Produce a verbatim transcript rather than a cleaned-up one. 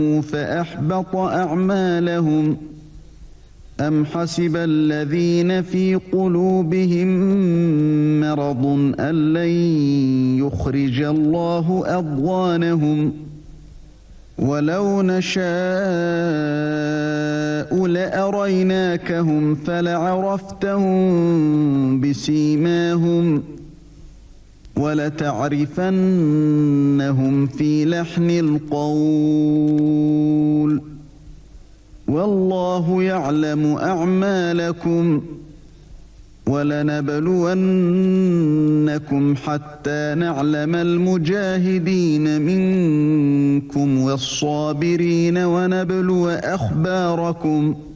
فأحبط أعمالهم أم حسب الذين في قلوبهم مرض أن لن يخرج الله أضغانهم ولو نشاء لأريناكهم فلعرفتهم بسيماهم ولتعرفنهم في لحن القول والله يعلم أعمالكم ولنبلونكم حتى نعلم المجاهدين منكم والصابرين ونبلو أخباركم